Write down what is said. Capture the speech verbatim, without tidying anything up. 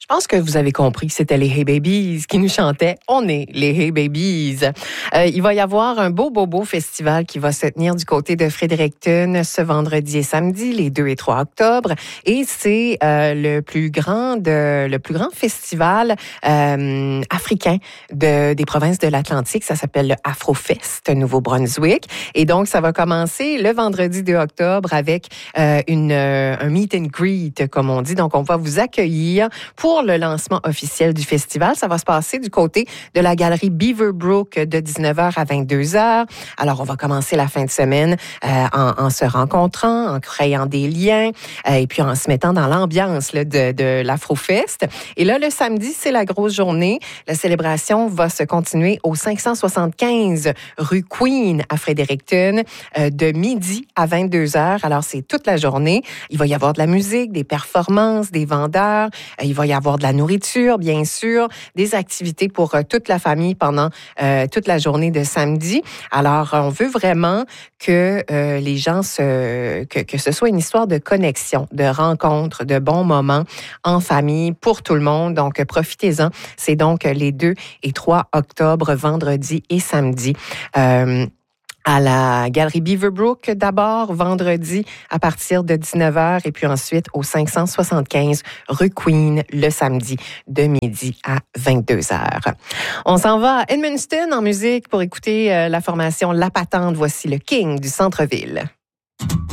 Je pense que vous avez compris que c'était les Hey Babies qui nous chantaient. On est les Hey Babies. Euh, il va y avoir un beau, beau, beau festival qui va se tenir du côté de Fredericton ce vendredi et samedi, les deux et trois octobre. Et c'est euh, le plus grand de, le plus grand festival euh, africain de, des provinces de l'Atlantique. Ça s'appelle le Afrofest Nouveau-Brunswick. Et donc, ça va commencer le vendredi deux octobre avec euh, une, euh, un meet and greet, comme on dit. Donc, on va vous accueillir pour le lancement officiel du festival. Ça va se passer du côté de la galerie Beaverbrook de dix-neuf heures à vingt-deux heures. Alors, on va commencer la fin de semaine euh, en, en se rencontrant, en créant des liens euh, et puis en se mettant dans l'ambiance là, de, de l'Afrofest. Et là, le samedi, c'est la grosse journée. La célébration va se continuer au cinq cent soixante-quinze rue Queen à Fredericton euh, de midi à vingt-deux heures. Alors, c'est toute la journée. Il va y avoir de la musique, des performances, des vendeurs. Euh, il va y avoir de la nourriture, bien sûr, des activités pour euh, toute la famille pendant euh, toute la journée de samedi. Alors, on veut vraiment que euh, les gens se... Que, que ce soit une histoire de connexion, de rencontre, de bons moments en famille pour tout le monde. Donc, profitez-en. C'est donc les deux et trois octobre, vendredi et samedi. Euh, à la galerie Beaverbrook d'abord, vendredi à partir de dix-neuf heures et puis ensuite au cinq cent soixante-quinze rue Queen le samedi de midi à vingt-deux heures. On s'en va à Edmundston en musique pour écouter euh, la formation La Patente. Voici le King du centre-ville.